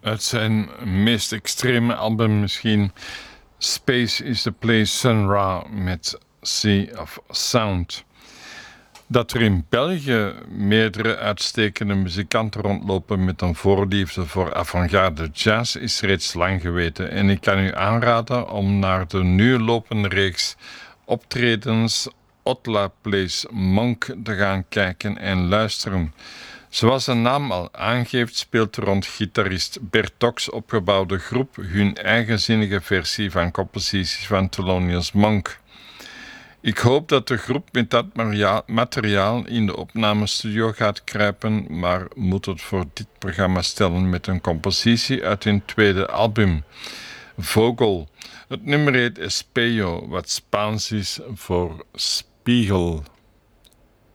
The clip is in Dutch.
Uit zijn meest extreme album misschien Space is the Place Sun Ra met Sea of Sound. Dat er in België meerdere uitstekende muzikanten rondlopen met een voorliefde voor avant-garde jazz is reeds lang geweten en ik kan u aanraden om naar de nu lopende reeks optredens Otla Plays Monk te gaan kijken en luisteren. Zoals de naam al aangeeft, speelt de rond gitarist Bert Tox opgebouwde groep hun eigenzinnige versie van composities van Thelonious Monk. Ik hoop dat de groep met dat materiaal in de opnamestudio gaat kruipen, maar moet het voor dit programma stellen met een compositie uit hun tweede album, Vogel. Het nummer heet Espejo, wat Spaans is voor spiegel.